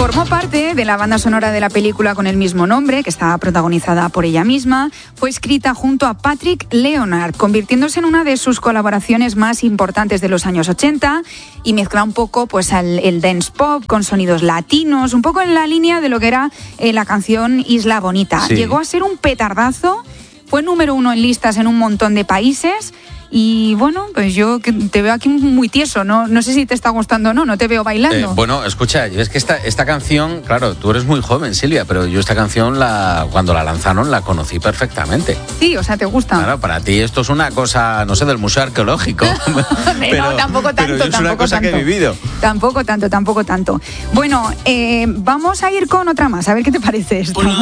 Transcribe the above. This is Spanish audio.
Formó parte de la banda sonora de la película con el mismo nombre, que está protagonizada por ella misma. Fue escrita junto a Patrick Leonard, convirtiéndose en una de sus colaboraciones más importantes de los años 80 y mezcla un poco pues, el dance pop con sonidos latinos, un poco en la línea de lo que era la canción Isla Bonita. Sí. Llegó a ser un petardazo, fue número 1 en listas en un montón de países. Y bueno, pues yo te veo aquí muy tieso, no sé si te está gustando o no te veo bailando. Bueno, escucha, es que esta canción, claro, tú eres muy joven, Silvia, pero yo esta canción cuando la lanzaron la conocí perfectamente. Sí, o sea, ¿te gusta? Claro, para ti esto es una cosa, no sé, del museo arqueológico. No, tampoco tanto. Pero es una cosa que he vivido. Tampoco tanto. Bueno, vamos a ir con otra más, a ver qué te parece esta.